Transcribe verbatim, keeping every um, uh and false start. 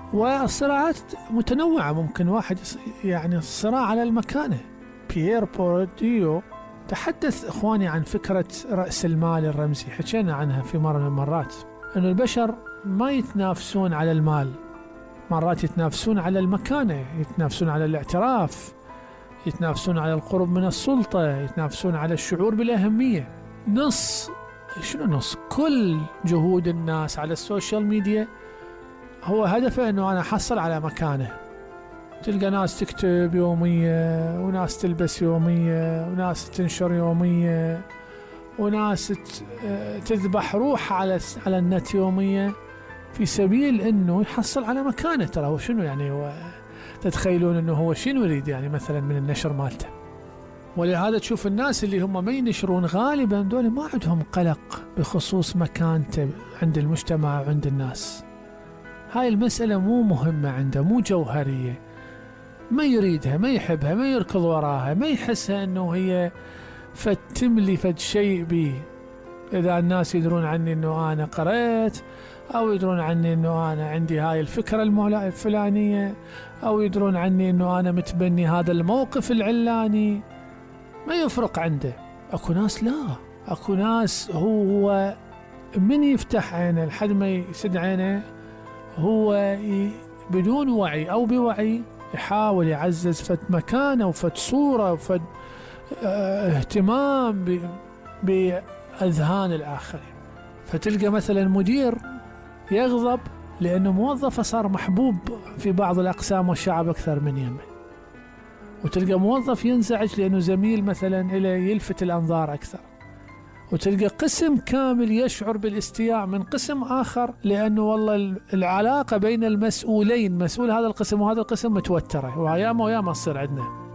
والصراعات متنوعة، ممكن واحد يعني الصراع على المكانة. بيير بورديو تحدث إخواني عن فكرة رأس المال الرمزي، حكينا عنها في مرة من المرات، أن البشر ما يتنافسون على المال، مرات يتنافسون على المكانة، يتنافسون على الاعتراف، يتنافسون على القرب من السلطة، يتنافسون على الشعور بالأهمية. نص شنو نص كل جهود الناس على السوشيال ميديا هو هدفه أنه أنا أحصل على مكانه. تلقى ناس تكتب يومية، وناس تلبس يومية، وناس تنشر يومية، وناس تذبح روح على على النت يومية في سبيل انه يحصل على مكانه. ترى هو شنو يعني، هو تتخيلون انه هو شنو يريد يعني مثلا من النشر مالته؟ ولهذا تشوف الناس اللي هم ما ينشرون غالبا دول ما عندهم قلق بخصوص مكانته عند المجتمع وعند الناس. هاي المسألة مو مهمة عنده، مو جوهرية، ما يريدها، ما يحبها، ما يركض وراها، ما يحسها انه هي فتملي فد شيء بي. اذا الناس يدرون عني انه انا قرأت، او يدرون عني انه انا عندي هاي الفكرة الفلانية، او يدرون عني انه انا متبني هذا الموقف العلاني، ما يفرق عنده. اكو ناس لا، اكو ناس هو من يفتح عينه لحد ما يسد عينه هو بدون وعي او بوعي يحاول يعزز فد مكانه وفد صورة وفد اه اهتمام بأذهان الآخرين. فتلقى مثلا مدير يغضب لأنه موظفه صار محبوب في بعض الأقسام والشعب أكثر من يمه، وتلقى موظف ينزعج لأنه زميل مثلا إلى يلفت الأنظار أكثر، وتلقى قسم كامل يشعر بالاستياء من قسم آخر لأنه والله العلاقة بين المسؤولين، مسؤول هذا القسم وهذا القسم متوترة، وياما وياما تصير عندنا.